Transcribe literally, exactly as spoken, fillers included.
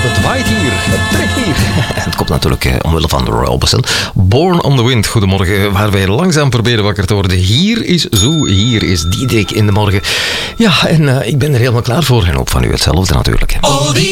Het waait hier, het trekt hier. Het komt natuurlijk eh, omwille van Roy Orbison. Born on the Wind, goedemorgen, waar wij langzaam proberen wakker te worden. Hier is Zo, hier is Diederik in de morgen. Ja, en uh, ik ben er helemaal klaar voor en ook van u hetzelfde natuurlijk.